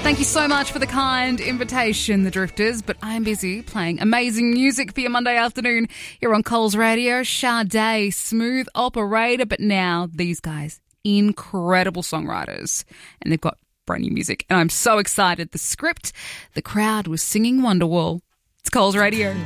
Thank you so much for the kind invitation, the Drifters, but I'm busy playing amazing music for your Monday afternoon here on Coles Radio. Sade, Smooth Operator, but now these guys, incredible songwriters, and they've got brand new music, and I'm so excited. The Script, the crowd was singing Wonderwall. It's Coles Radio.